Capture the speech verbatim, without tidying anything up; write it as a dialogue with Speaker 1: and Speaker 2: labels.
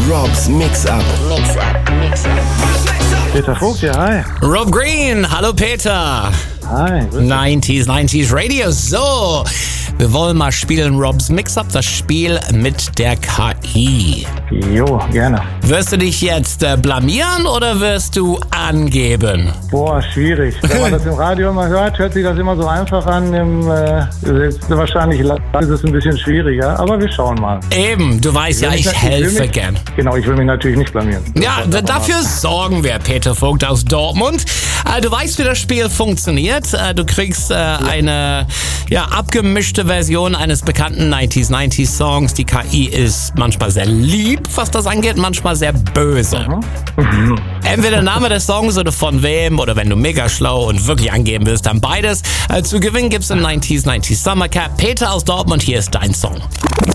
Speaker 1: Rob's Mix-Up.
Speaker 2: Mix-Up, Mix-Up.
Speaker 3: Peter Vogt, ja, hi.
Speaker 4: Rob Green, hallo Peter.
Speaker 3: Hi.
Speaker 4: neunziger, neunziger Radio. So, wir wollen mal spielen Rob's Mix-Up, das Spiel mit der K I.
Speaker 3: Jo, gerne.
Speaker 4: Wirst du dich jetzt äh, blamieren oder wirst du angeben?
Speaker 3: Boah, schwierig. Wenn man das im Radio mal hört, hört sich das immer so einfach an. Im, äh, wahrscheinlich ist es ein bisschen schwieriger, aber wir schauen mal.
Speaker 4: Eben, du weißt ja, ich, ich helfe
Speaker 3: mich,
Speaker 4: gern.
Speaker 3: Genau, ich will mich natürlich nicht blamieren.
Speaker 4: Ja, d- dafür sorgen wir, Peter Vogt aus Dortmund. Äh, du weißt, wie das Spiel funktioniert. Äh, du kriegst äh, eine ja, abgemischte Version eines bekannten neunziger, neunziger Songs. Die K I ist manchmal sehr lieb, was das angeht, manchmal sehr böse.
Speaker 3: Mhm.
Speaker 4: Entweder der Name des Songs oder von wem, oder wenn du mega schlau und wirklich angeben willst, dann beides. Äh, zu gewinnen gibt's im neunziger, neunziger Summer Cap. Peter aus Dortmund, hier ist dein Song.